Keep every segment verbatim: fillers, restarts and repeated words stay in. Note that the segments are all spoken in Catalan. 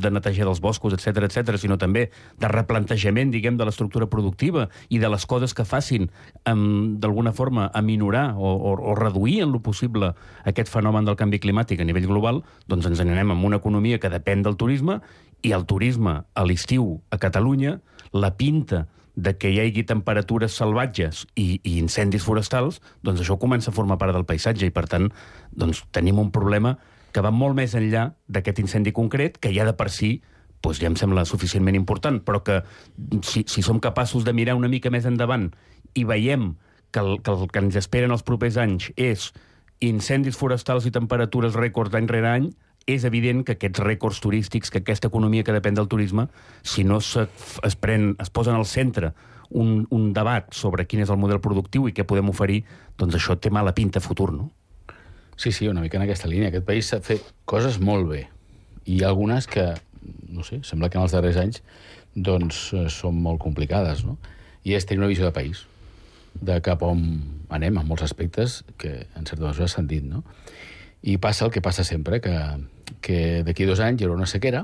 de netejar dels boscos, etcètera, etcètera, sinó també de replantejament, diguem, de l'estructura productiva i de les coses que facin, um, d'alguna forma, aminorar o, o, o reduir en lo possible aquest fenomen del canvi climàtic a nivell global, doncs ens anem amb una economia que depèn del turisme, i el turisme a l'estiu a Catalunya, la pinta de que hi hagi temperatures salvatges i, i incendis forestals, doncs això comença a formar part del paisatge i, per tant, doncs, tenim un problema que va molt més enllà d'aquest incendi concret, que ja de per si doncs ja em sembla suficientment important, però que si, si som capaços de mirar una mica més endavant i veiem que el, que el que ens esperen els propers anys és incendis forestals i temperatures rècords d'any rere any, és evident que aquests rècords turístics, que aquesta economia que depèn del turisme, si no se, es, pren, es posa en el centre un, un debat sobre quin és el model productiu i què podem oferir, doncs això té mala pinta a futur, no? Sí, sí, una mica en aquesta línia. Aquest país s'ha fet coses molt bé. I hi ha algunes que, no sé, sembla que en els darrers anys doncs són molt complicades, no? I és tenir una visió de país, de cap on anem en molts aspectes que en certa mesura s'han dit, no? I passa el que passa sempre, que, que d'aquí dos anys hi haurà una sequera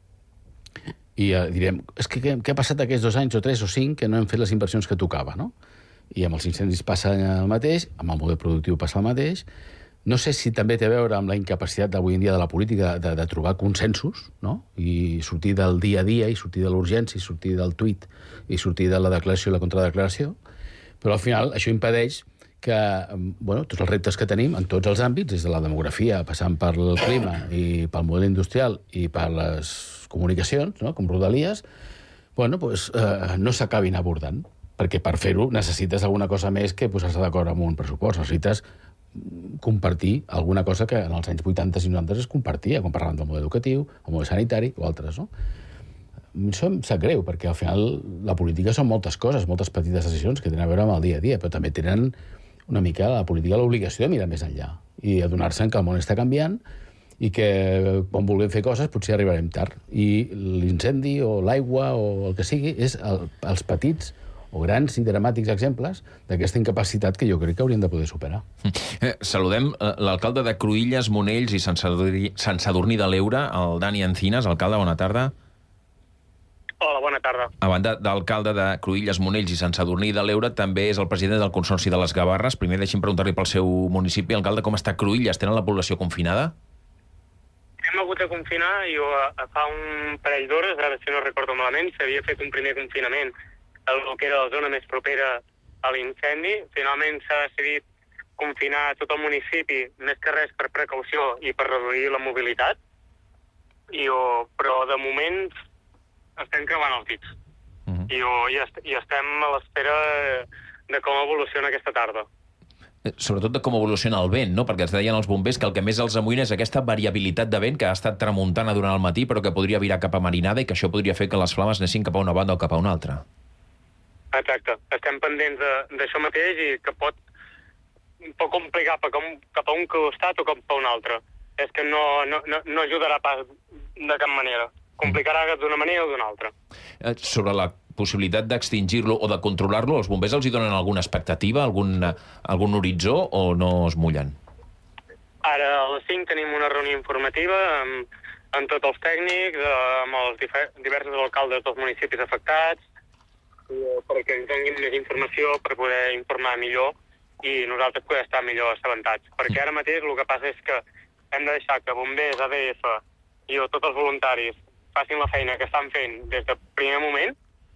i eh, direm, és que què, què ha passat aquests dos anys o tres o cinc que no hem fet les inversions que tocava, no? I amb els incendis passa el mateix, amb el model productiu passa el mateix. No sé si també té a veure amb la incapacitat d'avui en dia de la política de, de trobar consensos, no? I sortir del dia a dia, i sortir de l'urgència, i sortir del tuit, i sortir de la declaració i la contradeclaració. Però al final això impedeix que, bueno, tots els reptes que tenim en tots els àmbits, des de la demografia, passant per el clima i pel model industrial i per les comunicacions, no?, com Rodalies, bueno, pues, eh, no s'acabin abordant, perquè per fer-ho necessites alguna cosa més que posar-se d'acord amb un pressupost, necessites compartir alguna cosa que en els anys vuitanta i noranta es compartia, quan parlàvem del model educatiu, el model sanitari o altres, no? Això em sap greu, perquè al final la política són moltes coses, moltes petites decisions que tenen a veure amb el dia a dia, però també tenen una mica la política l'obligació de mirar més enllà i adonar-se que el món està canviant i que quan vulguem fer coses potser arribarem tard. I l'incendi o l'aigua o el que sigui és el, els petits o grans i dramàtics exemples d'aquesta incapacitat que jo crec que hauríem de poder superar. Eh, saludem eh, l'alcalde de Cruïlles, Monells i Sant Sadurní, Sant Sadurní de l'Eure, el Dani Encinas. Alcalde, bona tarda. Hola, bona tarda. A banda d'alcalde de Cruïlles, Monells i Sant Sadurní de l'Eure, també és el president del Consorci de les Gavarres. Primer deixi'm preguntar-li pel seu municipi. Alcalde, com està Cruïlles? Tenen la població confinada? Hem hagut de confinar, jo fa un parell d'hores, ara si no recordo malament, s'havia fet un primer confinament el que era la zona més propera a l'incendi. Finalment s'ha decidit confinar tot el municipi, més que res per precaució i per reduir la mobilitat. I jo, però de moment estem creuant els dits. Uh -huh. I, jo, i, est I estem a l'espera de com evoluciona aquesta tarda. Sobretot de com evoluciona el vent, no? Perquè ens deien els bombers que el que més els amoïna és aquesta variabilitat de vent que ha estat tramuntana durant el matí, però que podria virar cap a marinada i que això podria fer que les flames anessin cap a una banda o cap a una altra. Exacte. Estem pendents d'això mateix i que pot, pot complicar cap a, cap a un costat o cap a un altre. És que no, no, no, no ajudarà pas de cap manera. Complicarà d'una manera o d'una altra. Eh, sobre la possibilitat d'extingir-lo o de controlar-lo, els bombers els hi donen alguna expectativa, algun, algun horitzó, o no es mullen? Ara a les cinc tenim una reunió informativa amb, amb tots els tècnics, amb els diversos alcaldes dels municipis afectats, perquè ens donin més informació per poder informar millor i nosaltres poder estar millor assabentats. Perquè ara mateix el que passa és que hem de deixar que bombers, A D F i tots els voluntaris facin la feina que estan fent des del primer moment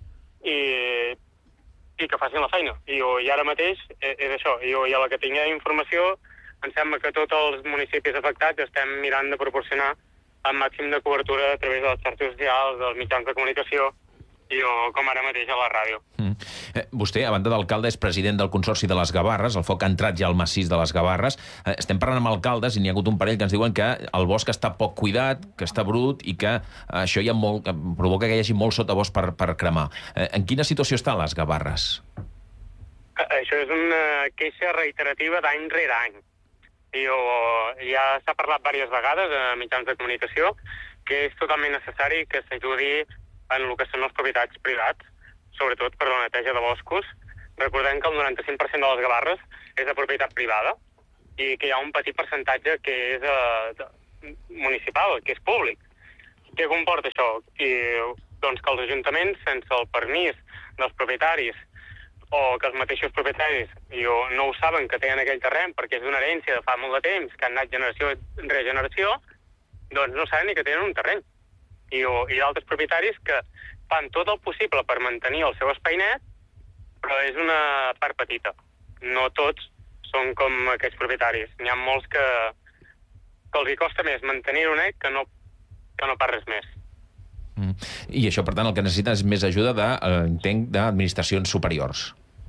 i, i que facin la feina. I, jo, i ara mateix és, és això. I, jo, i a la que tingui informació, em sembla que tots els municipis afectats estem mirant de proporcionar el màxim de cobertura a través de les xarxes socials, dels mitjans de comunicació, i jo, com ara mateix a la ràdio. Mm. Eh, vostè, a banda d'alcalde, és president del Consorci de les Gavarres. El foc ha entrat ja al massís de les Gavarres. Eh, estem parlant amb alcaldes i n'hi ha hagut un parell que ens diuen que el bosc està poc cuidat, que està brut i que això hi ha molt, que provoca que hi hagi molt sotabosc per, per cremar. Eh, en quina situació estan les Gavarres? Això és una queixa reiterativa d'any rere any. I jo, ja s'ha parlat diverses vegades a mitjans de comunicació que és totalment necessari que s'ajudi en el que són les propietats privats, sobretot per la neteja de boscos. Recordem que el noranta-cinc per cent de les Gavarres és de propietat privada i que hi ha un petit percentatge que és uh, de, municipal, que és públic. què comporta això? I, doncs que els ajuntaments, sense el permís dels propietaris, o que els mateixos propietaris jo, no ho saben que tenen aquell terreny perquè és d'una herència de fa molt de temps, que han anat generació rere generació, doncs no saben ni que tenen un terreny. I, o, i altres propietaris que fan tot el possible per mantenir el seu espai net, però és una part petita. No tots són com aquests propietaris. N'hi ha molts que, que els hi costa més mantenir-ho net que no, que no pas res més. Mm. I això, per tant, el que necessita és més ajuda de, eh, entenc, d'administracions superiors.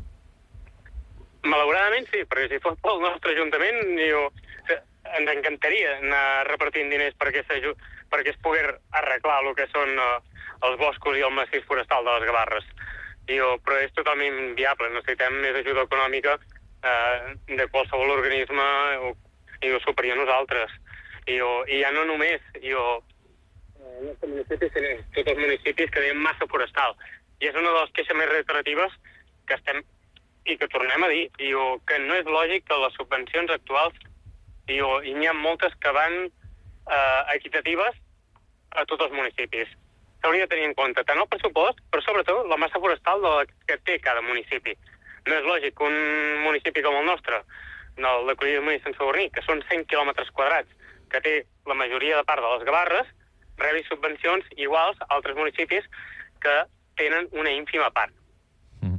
Malauradament sí, perquè si fos pel nostre ajuntament jo, ens encantaria anar repartint diners perquè, perquè es pogués arreglar el que són uh, els boscos i el massís forestal de les Gavarres. Jo, però és totalment inviable. Necessitem més ajuda econòmica uh, de qualsevol organisme jo, superior a nosaltres. Jo, I ja no només jo, els municipis, sinó tots els municipis que deien massa forestal. I és una de les queixes més reiteratives que estem i que tornem a dir, jo, que no és lògic que les subvencions actuals i n'hi ha moltes que van eh, equitatives a tots els municipis. S'hauria de tenir en compte tant el pressupost, però sobretot la massa forestal de la que té cada municipi. No és lògic que un municipi com el nostre, el de Cruïlles i Sant Sadurní, que són cent quilòmetres quadrats, que té la majoria de part de les Gavarres, rebi subvencions iguals a altres municipis que tenen una ínfima part. Mm.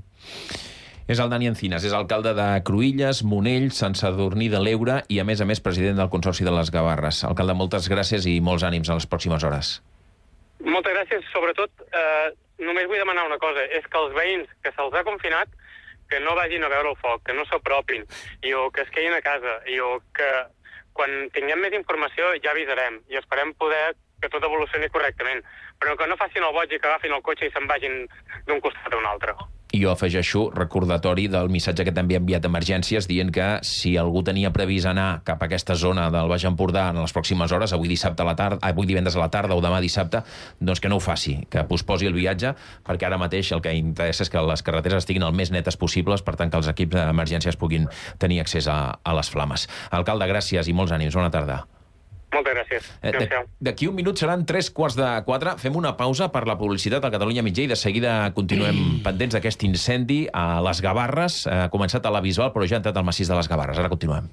És el Dani Encinas, és alcalde de Cruïlles, Monell, Sant Sadurní de l'Eure i, a més a més, president del Consorci de les Gavarres. Alcalde, moltes gràcies i molts ànims a les pròximes hores. Moltes gràcies. Sobretot, eh, només vull demanar una cosa, és que els veïns que se'ls ha confinat que no vagin a veure el foc, que no s'apropin, i o que es quedin a casa, i o que quan tinguem més informació ja avisarem i esperem poder que tot evolucioni correctament, però que no facin el boig i que agafin el cotxe i se'n vagin d'un costat a un altre. I jo afegeixo recordatori del missatge que també ha enviat Emergències dient que si algú tenia previst anar cap a aquesta zona del Baix Empordà en les pròximes hores, avui dissabte a la tarda, avui divendres a la tarda o demà dissabte, doncs que no ho faci, que posposi el viatge, perquè ara mateix el que interessa és que les carreteres estiguin el més netes possibles, per tant que els equips d'emergències puguin tenir accés a, a les flames. Alcalde, gràcies i molts ànims. Bona tarda. Moltes gràcies. Eh, D'aquí un minut seran tres quarts de quatre. Fem una pausa per la publicitat al Catalunya Migdia i de seguida continuem pendents d'aquest incendi a les Gavarres. Ha començat a la Bisbal, però ja ha entrat al massís de les Gavarres. Ara continuem.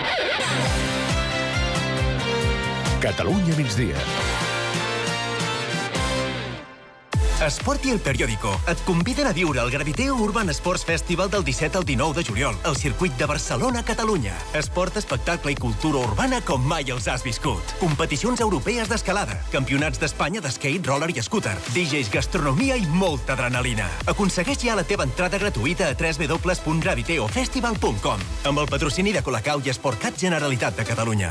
Catalunya Migdia. Esport i El Periódico et conviden a viure el Graviteo Urban Sports Festival del disset al dinou de juliol al circuit de Barcelona, Catalunya. Esport, espectacle i cultura urbana com mai els has viscut. Competicions europees d'escalada, campionats d'Espanya d'skate, roller i scooter, D Js, gastronomia i molta adrenalina. Aconsegueix ja la teva entrada gratuïta a w w w punt graviteo festival punt com amb el patrocini de Colacau i Esportcat Generalitat de Catalunya.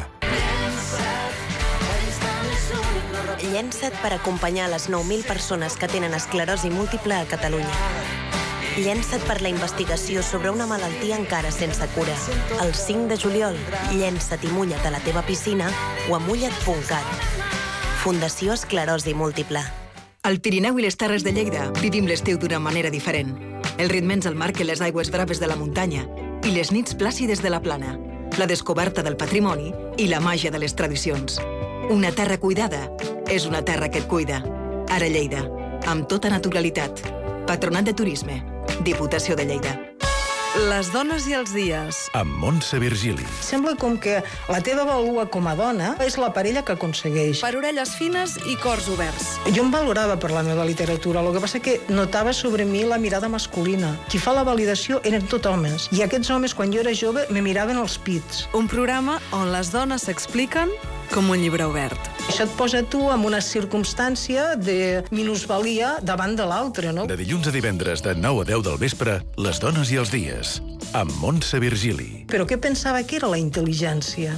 Llença't per acompanyar les nou mil persones que tenen esclerosi múltiple a Catalunya. Llença't per la investigació sobre una malaltia encara sense cura. El cinc de juliol, llença't i mulla't a la teva piscina o a mulla't punt cat. Fundació Esclerosi Múltiple. Al Pirineu i les Terres de Lleida vivim l'estiu d'una manera diferent. Els ritmes el marquen les aigües braves de la muntanya i les nits plàcides de la plana, la descoberta del patrimoni i la màgia de les tradicions. Una terra cuidada és una terra que et cuida. Ara Lleida, amb tota naturalitat. Patronat de Turisme, Diputació de Lleida. Les dones i els dies. Amb Montse Virgili. Sembla com que la teva vàlua com a dona és la parella que aconsegueix. Per orelles fines i cors oberts. Jo em valorava per la meva literatura, el que passa que notava sobre mi la mirada masculina. Qui fa la validació eren tot homes. I aquests homes, quan jo era jove, me miraven els pits. Un programa on les dones s'expliquen com un llibre obert. Això et posa tu en una circumstància de minusvalia davant de l'altre, no? De dilluns a divendres, de nou a deu del vespre, Les dones i els dies, amb Montse Virgili. Però què pensava que era la intel·ligència?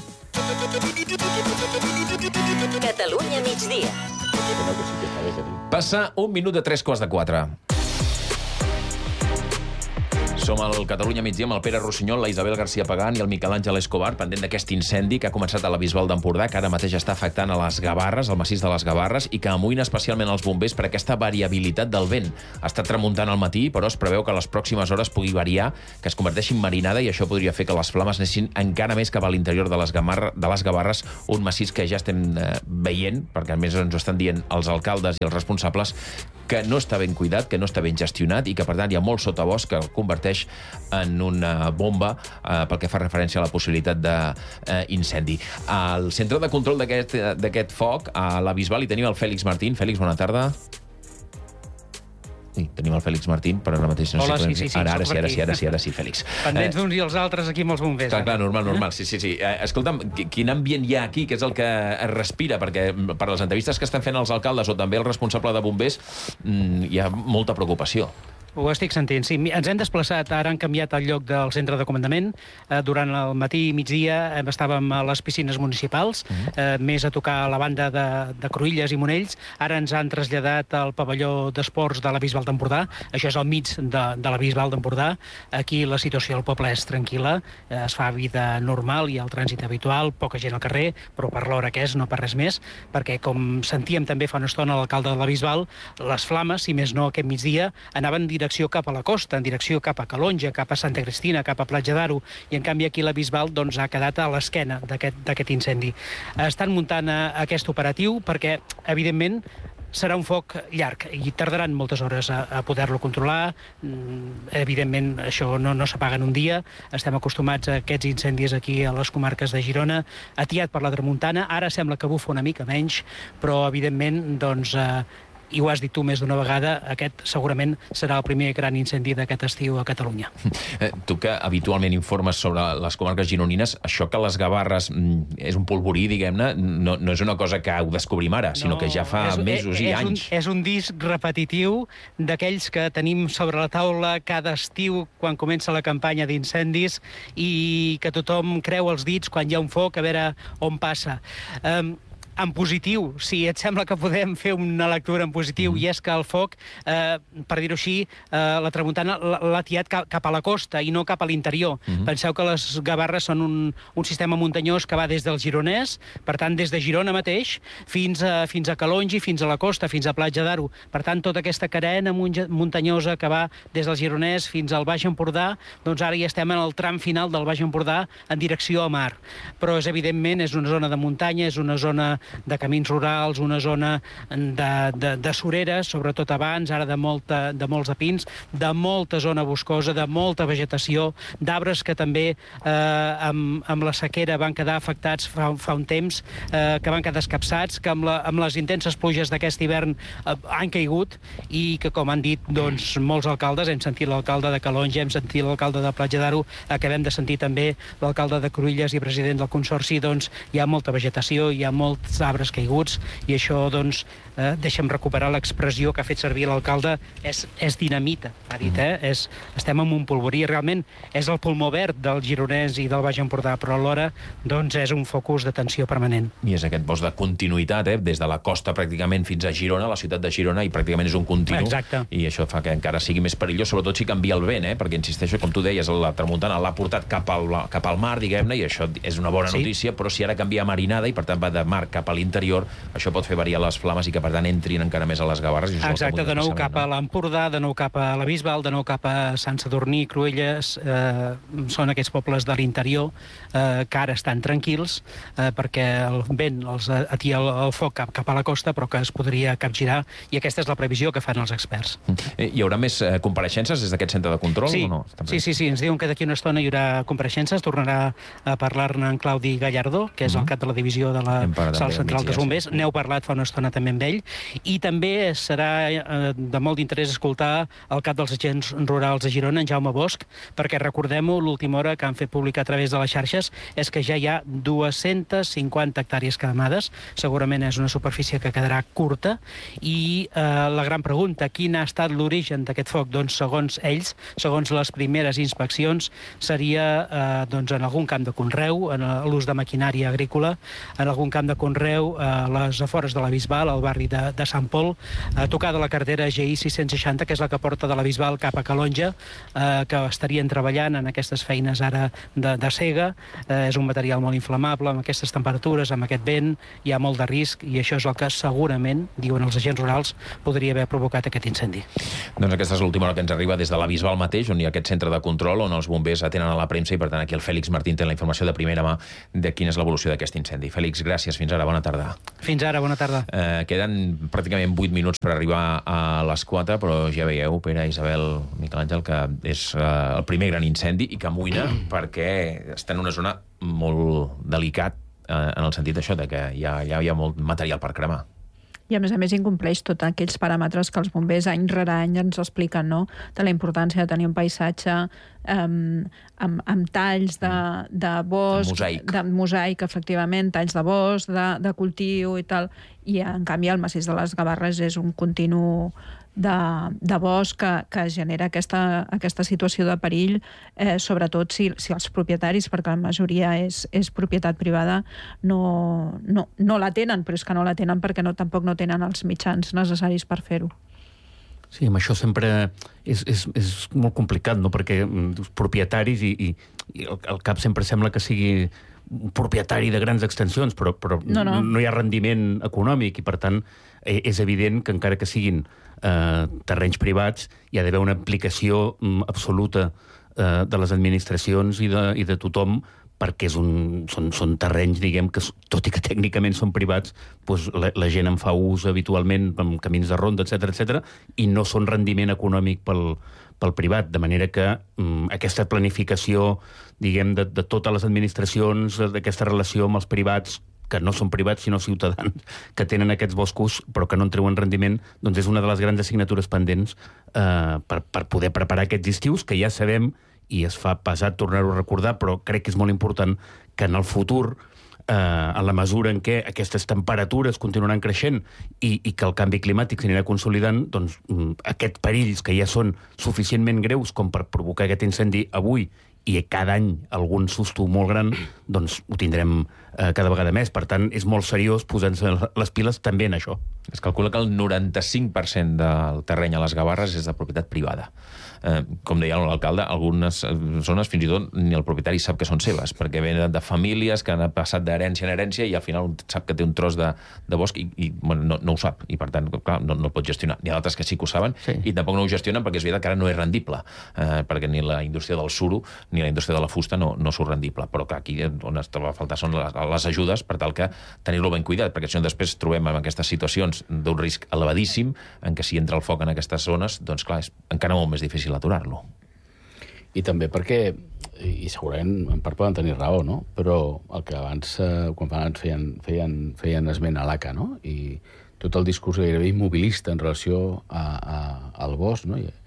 Catalunya Migdia. Passa un minut de tres quarts de quatre. Som al Catalunya migdia amb el Pere Rossinyol, la Isabel García Pagán i el Miquel Àngel Escobar, pendent d'aquest incendi que ha començat a la Bisbal d'Empordà, que ara mateix està afectant a les Gavarres, al massís de les Gavarres, i que amoïna especialment els bombers per aquesta variabilitat del vent. Ha estat tramuntant al matí, però es preveu que a les pròximes hores pugui variar, que es converteixi en marinada, i això podria fer que les flames anessin encara més cap a l'interior de les, Gamarra, de les Gavarres, un massís que ja estem eh, veient, perquè a més ens ho estan dient els alcaldes i els responsables, que no està ben cuidat, que no està ben gestionat i que, per tant, hi ha molt sotabosc que el converteix en una bomba eh, pel que fa referència a la possibilitat d'incendi. Eh, Al centre de control d'aquest foc, a la Bisbal, hi tenim el Fèlix Martín. Fèlix, bona tarda. Sí, tenim el Fèlix Martín, però ara mateix no Hola, sé... sí, sí, sí, ara, ara, sí, ara, sí, ara sí, ara sí, Fèlix. Pendents eh, uns i els altres aquí amb els bombers. Clar, clar, normal, normal, sí, sí, sí. Eh, escolta'm, quin ambient hi ha aquí? Què és el que es respira? Perquè per les entrevistes que estan fent els alcaldes o també el responsable de bombers hi ha molta preocupació. Ho estic sentint, sí. Ens hem desplaçat, ara han canviat el lloc del centre de comandament. Eh, durant el matí i migdia eh, estàvem a les piscines municipals, eh, més a tocar a la banda de, de Cruïlles i Monells. Ara ens han traslladat al pavelló d'esports de la Bisbal d'Empordà. Això és al mig de, de la Bisbal d'Empordà. Aquí la situació al poble és tranquil·la, eh, es fa vida normal, hi ha el trànsit habitual, poca gent al carrer, però per l'hora que és, no per res més, perquè, com sentíem també fa una estona l'alcalde de la Bisbal, les flames, si més no aquest migdia, anaven direcció cap a la costa, en direcció cap a Calonja, cap a Santa Cristina, cap a Platja d'Aro, i en canvi aquí la Bisbal doncs, ha quedat a l'esquena d'aquest incendi. Estan muntant eh, aquest operatiu perquè, evidentment, serà un foc llarg i tardaran moltes hores a, a poder-lo controlar. Mm, evidentment, això no, no s'apaga en un dia. Estem acostumats a aquests incendis aquí a les comarques de Girona, atiat per la tramuntana. Ara sembla que bufa una mica menys, però, evidentment, doncs... Eh, i ho has dit tu més d'una vegada, aquest segurament serà el primer gran incendi d'aquest estiu a Catalunya. Eh, tu que habitualment informes sobre les comarques gironines, això que les Gavarres mm, és un polvorí, diguem-ne, no, no és una cosa que ho descobrim ara, sinó no, que ja fa és, mesos i és anys. Un, és un disc repetitiu d'aquells que tenim sobre la taula cada estiu quan comença la campanya d'incendis i que tothom creu els dits quan hi ha un foc a veure on passa. Um, En positiu, si et sembla que podem fer una lectura en positiu, mm. i és que el foc, eh, per dir-ho així, eh, la tramuntana l'ha tiat cap, cap a la costa i no cap a l'interior. Mm -hmm. Penseu que les Gavarres són un, un sistema muntanyós que va des del Gironès, per tant, des de Girona mateix, fins a, fins a Calongi, fins a la costa, fins a Platja d'Aro. Per tant, tota aquesta carena muntanyosa que va des del Gironès fins al Baix Empordà, doncs ara ja estem en el tram final del Baix Empordà en direcció a mar. Però, és, evidentment, és una zona de muntanya, és una zona de camins rurals, una zona de, de, de sureres, sobretot abans, ara de, molta, de molts de pins, de molta zona boscosa, de molta vegetació, d'arbres que també eh, amb, amb la sequera van quedar afectats fa, fa un temps, eh, que van quedar escapçats, que amb, la, amb les intenses pluges d'aquest hivern eh, han caigut i que, com han dit doncs, molts alcaldes, hem sentit l'alcalde de Calonja, hem sentit l'alcalde de Platja d'Aro, acabem de sentir també l'alcalde de Cruïlles i president del Consorci, doncs hi ha molta vegetació, hi ha molts arbres caiguts, i això, doncs, eh, deixa'm recuperar l'expressió que ha fet servir l'alcalde, és, és dinamita, ha dit, eh? És, estem en un polvorí, realment és el pulmó verd del Gironès i del Baix Empordà, però alhora, doncs, és un focus de tensió permanent. I és aquest bosc de continuïtat, eh? Des de la costa pràcticament fins a Girona, la ciutat de Girona, i pràcticament és un continu. Exacte. I això fa que encara sigui més perillós, sobretot si canvia el vent, eh? Perquè, insisteixo, com tu deies, la tramuntana l'ha portat cap al, cap al mar, diguem-ne, i això és una bona sí. notícia, però si ara canvia a marinada i, per tant, va de mar cap a l'interior, això pot fer variar les flames i que, per tant, entrin encara més a les Gavarres. I exacte, de nou cap a l'Empordà, de nou cap a la Bisbal, de nou cap a Sant Sadurní, Cruïlles, eh, són aquests pobles de l'interior eh, que ara estan tranquils eh, perquè el vent els atia el, el foc cap, cap a la costa, però que es podria capgirar, i aquesta és la previsió que fan els experts. Eh, hi haurà més eh, compareixences des d'aquest centre de control sí, o no? Sí, sí, sí, ens diuen que d'aquí una estona hi haurà compareixences, tornarà a parlar-ne en Claudi Gallardó, que és uh -huh. el cap de la divisió de la Sala Central dels Bombers. N'heu parlat fa una estona també amb ell, i també serà eh, de molt d'interès escoltar el cap dels agents rurals de Girona, en Jaume Bosch, perquè recordem-ho, l'última hora que han fet publicar a través de les xarxes és que ja hi ha dues-centes cinquanta hectàrees cremades, segurament és una superfície que quedarà curta, i eh, la gran pregunta, quin ha estat l'origen d'aquest foc? Doncs, segons ells, segons les primeres inspeccions, seria eh, doncs, en algun camp de conreu, en l'ús de maquinària agrícola, en algun camp de conreu conreu a les afores de la Bisbal, al barri de, de Sant Pol, a tocar de la carretera G I sis-cents seixanta, que és la que porta de la Bisbal cap a Calonja, eh, que estarien treballant en aquestes feines ara de, de cega. Eh, és un material molt inflamable, amb aquestes temperatures, amb aquest vent, hi ha molt de risc, i això és el que segurament, diuen els agents rurals, podria haver provocat aquest incendi. Doncs aquesta és l'última hora que ens arriba des de la Bisbal mateix, on hi ha aquest centre de control, on els bombers atenen a la premsa, i per tant aquí el Fèlix Martín té la informació de primera mà de quina és l'evolució d'aquest incendi. Fèlix, gràcies. Fins ara. Bona tarda. Fins ara. Bona tarda. Eh, queden pràcticament vuit minuts per arribar a les quatre, però ja veieu, Pere, Isabel, Miquel Àngel, que és eh, el primer gran incendi i que amoïna perquè està en una zona molt delicat eh, en el sentit això de que hi ha, hi ha molt material per cremar. I, a més a més, incompleix tots aquells paràmetres que els bombers any rere any ens expliquen, no?, de la importància de tenir un paisatge um, amb, amb talls de, de bosc, de mosaic. de mosaic, efectivament, talls de bosc, de, de cultiu i tal, i en canvi el massís de les Gavarres és un continu de, de bosc que, que genera aquesta, aquesta situació de perill, eh, sobretot si, si els propietaris, perquè la majoria és, és propietat privada, no, no, no la tenen, però és que no la tenen perquè no, tampoc no tenen els mitjans necessaris per fer-ho. Sí, amb això sempre és, és, és molt complicat, no?, perquè els propietaris i, i, i el, el cap sempre sembla que sigui un propietari de grans extensions, però, però no, no. no hi ha rendiment econòmic i, per tant, és evident que encara que siguin eh, terrenys privats, hi ha d'haver una implicació mm, absoluta eh, de les administracions i de, i de tothom, perquè és un, són, són terrenys, diguem, que tot i que tècnicament són privats, doncs la, la gent en fa ús habitualment amb camins de ronda, etcètera, etcètera, i no són rendiment econòmic pel, pel privat, de manera que mm, aquesta planificació, diguem, de, de totes les administracions, d'aquesta relació amb els privats, que no són privats sinó ciutadans, que tenen aquests boscos però que no en treuen rendiment, doncs és una de les grans assignatures pendents eh, per, per poder preparar aquests estius, que ja sabem, i es fa pesat tornar-ho a recordar, però crec que és molt important que en el futur, eh, en la mesura en què aquestes temperatures continuaran creixent i, i que el canvi climàtic s'anirà consolidant, doncs aquests perills que ja són suficientment greus com per provocar aquest incendi avui i cada any algun susto molt gran, doncs ho tindrem eh, cada vegada més. Per tant, és molt seriós posant-se les piles també en això. Es calcula que el noranta-cinc per cent del terreny a les Gavarres és de propietat privada. Eh, com deia l'alcalde, algunes zones fins i tot ni el propietari sap que són seves, perquè venen de famílies que han passat d'herència en herència i al final sap que té un tros de, de bosc i, i bueno, no, no ho sap, i per tant clar, no, no el pot gestionar. N'hi ha d'altres que sí que ho saben, sí. I tampoc no ho gestionen perquè és veritat que ara no és rendible, eh, perquè ni la indústria del suro ni la indústria de la fusta no, no surt rendible, però clar, aquí on es troba a faltar són les, les ajudes per tal que tenir-lo ben cuidat, perquè si no després trobem en aquestes situacions d'un risc elevadíssim en què si entra el foc en aquestes zones, doncs clar, és encara molt més difícil aturar-lo. I també perquè, i segurament en part poden tenir raó, no?, però el que abans, eh, quan abans feien, feien, feien esment a l'A C A, no?, i tot el discurs gairebé immobilista en relació a, a, al bosc, no?, i,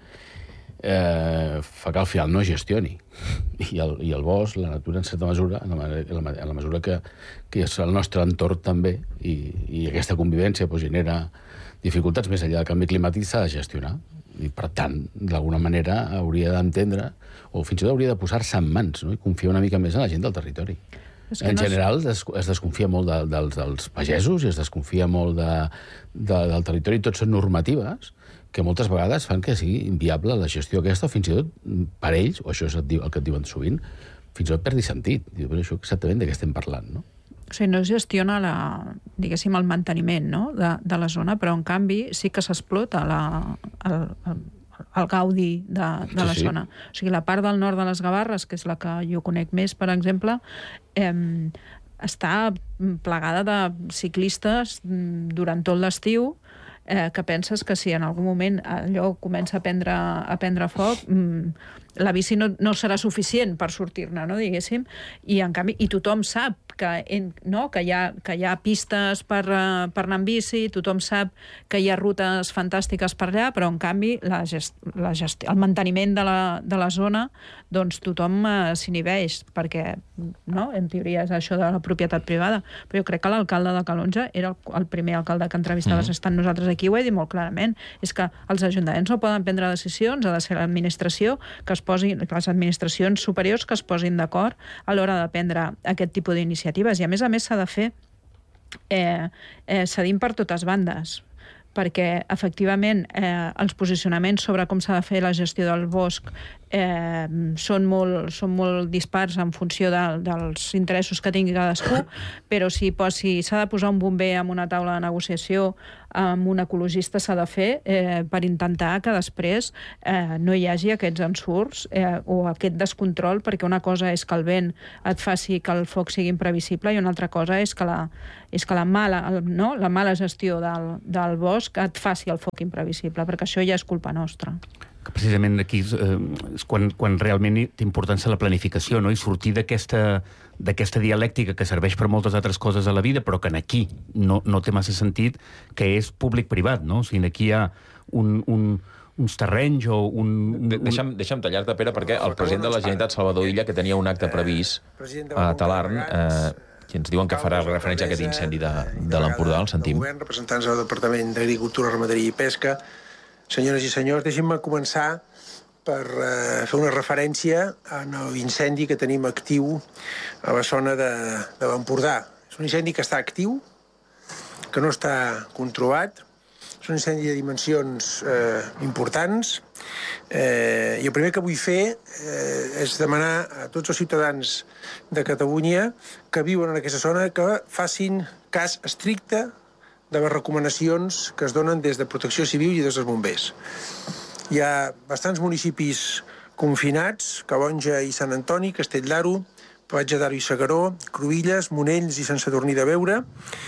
eh, fa que al final no gestioni. I el, i el bosc, la natura, en certa mesura, en la, en la, en la mesura que, que és el nostre entorn també, i, i aquesta convivència pues, genera dificultats més enllà del canvi climàtic, s'ha de gestionar. I, per tant, d'alguna manera hauria d'entendre, o fins i tot hauria de posar-se en mans, no?, i confiar una mica més en la gent del territori. En no general, es, es desconfia molt de, dels, dels pagesos i es desconfia molt de, de, del territori. Tot són normatives que moltes vegades fan que sigui inviable la gestió aquesta, o fins i tot per ells, o això és el que et diuen sovint, fins i tot perdi sentit. Diu, però això exactament de què estem parlant, no? O sigui, no es gestiona la, diguéssim, el manteniment, no?, de, de la zona, però en canvi sí que s'explota la, el, el, el gaudi de, de sí, la sí. zona. O sigui, la part del nord de les Gavarres, que és la que jo conec més, per exemple, eh, està plegada de ciclistes durant tot l'estiu, eh, que penses que si en algun moment allò comença a prendre, a prendre foc, la bici no, no serà suficient per sortir-ne, no, diguéssim, i en canvi, i tothom sap que, en, no, que, hi ha, que hi ha pistes per, uh, per anar amb bici, tothom sap que hi ha rutes fantàstiques per allà, però en canvi la gest, la gest, el manteniment de la, de la zona, doncs tothom uh, s'inhibeix, perquè no, en teoria és això de la propietat privada, però jo crec que l'alcalde de Calonja era el, el primer alcalde que entrevistaves mm. estant nosaltres aquí, ho he dit molt clarament, és que els ajuntaments no poden prendre decisions, ha de ser l'administració que es posin, les administracions superiors que es posin d'acord a l'hora de prendre aquest tipus d'iniciatives. I a més a més s'ha de fer eh, eh, cedim per totes bandes, perquè, efectivament, eh, els posicionaments sobre com s'ha de fer la gestió del bosc eh, són, molt, són molt dispars en funció de, dels interessos que tingui cadascú, però si, si s'ha de posar un bomber en una taula de negociació amb un ecologista s'ha de fer eh, per intentar que després eh, no hi hagi aquests ensurts eh, o aquest descontrol, perquè una cosa és que el vent et faci que el foc sigui imprevisible i una altra cosa és que la, és que la, mala, no? la mala gestió del, del bosc et faci el foc imprevisible, perquè això ja és culpa nostra. Que precisament aquí eh, és quan, quan realment té importància la planificació, no? I sortir d'aquesta d'aquesta dialèctica que serveix per moltes altres coses a la vida, però que aquí no, no té massa sentit, que és públic-privat, no? O sigui, aquí hi ha un, un, uns terrenys o un... De, deixa'm, deixa'm tallar-te, Pere, perquè el president de la Generalitat, Salvador Illa, que tenia un acte previst a Talarn, eh, i ens diuen que farà referència a aquest incendi de, de l'Empordà, el sentim. Govern, representants del Departament d'Agricultura, Ramaderia i Pesca, senyores i senyors, deixin-me començar per eh, fer una referència a l'incendi que tenim actiu a la zona de, de l'Empordà. És un incendi que està actiu, que no està controlat, és un incendi de dimensions eh, importants, eh, i el primer que vull fer eh, és demanar a tots els ciutadans de Catalunya que viuen en aquesta zona que facin cas estricte de les recomanacions que es donen des de Protecció Civil i des dels bombers. Hi ha bastants municipis confinats, Calonja i Sant Antoni, Castell d'Aro, Platja d'Aro i Segaró, Cruïlles, Monells i Sant Sadurní de Beure,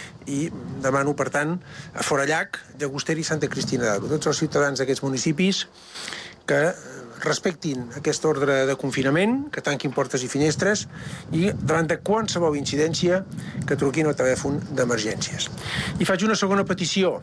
i demano, per tant, a Forallac, Llagostera i Santa Cristina d'Aro. Tots els ciutadans d'aquests municipis que respectin aquest ordre de confinament, que tanquin portes i finestres, i davant de qualsevol incidència que truquin al telèfon d'emergències. I faig una segona petició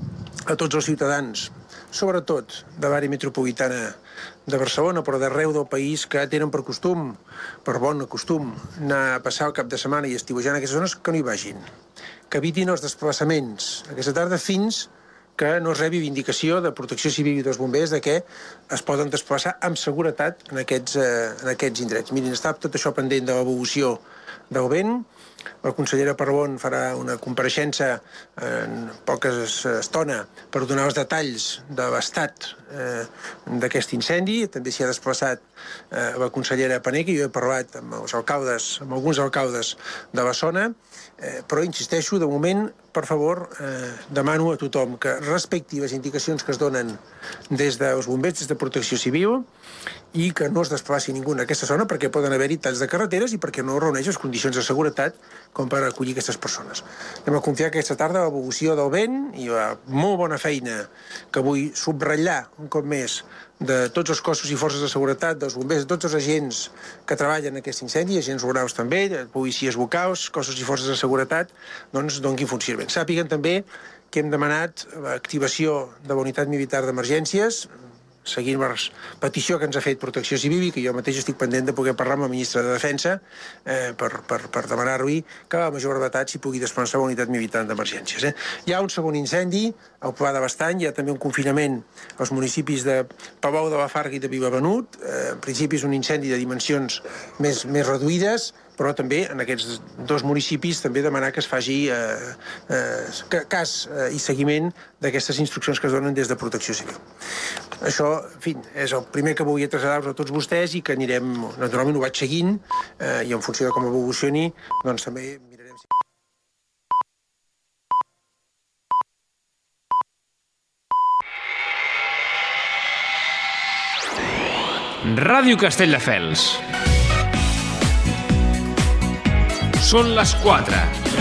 a tots els ciutadans, sobretot de l'àrea metropolitana de Barcelona, però d'arreu del país, que tenen per costum, per bon costum, anar a passar el cap de setmana i estiuejar en aquestes zones, que no hi vagin. Que evitin els desplaçaments aquesta tarda fins que no es rebi vindicació de Protecció Civil i dels bombers de que es poden desplaçar amb seguretat en aquests, eh, en aquests indrets. Mirin, està tot això pendent de l'evolució del vent. La consellera Parvon farà una compareixença en poca estona per donar els detalls de l'estat eh, d'aquest incendi. També s'hi ha desplaçat eh, la consellera Pané, que jo he parlat amb els alcaldes, amb alguns alcaldes de la zona, eh, però insisteixo, de moment, per favor, eh, demano a tothom que respecti les indicacions que es donen des dels bombers, des de Protecció Civil, i que no es desplaci ningú en aquesta zona perquè poden haver-hi talls de carreteres i perquè no reuneix les condicions de seguretat com per acollir aquestes persones. Anem a confiar que aquesta tarda l'evolució del vent i la molt bona feina que vull subratllar un cop més de tots els cossos i forces de seguretat, dels bombers, de tots els agents que treballen en aquest incendi, agents rurals també, policies locals, cossos i forces de seguretat, doncs donin funcionament. Sàpiguen també que hem demanat l'activació de la unitat militar d'emergències, seguint la petició que ens ha fet Protecció Civil i que jo mateix estic pendent de poder parlar amb el ministre de Defensa eh, per, per, per demanar-li que a major brevetat s'hi pugui desplaçar la unitat militar d'emergències. Eh. Hi ha un segon incendi al Pla de l'Estany, hi ha també un confinament als municipis de Palou de la Farga i de Vilavenut. Eh, en principi és un incendi de dimensions més, més reduïdes, però també en aquests dos municipis també demanar que es faci eh, eh, cas eh, i seguiment d'aquestes instruccions que es donen des de Protecció Civil. Això, en fi, és el primer que volia traslladar-vos a tots vostès i que anirem, naturalment ho vaig seguint, eh, i en funció de com evolucioni, doncs també mirarem si... Ràdio Castelldefels. Són les quatre.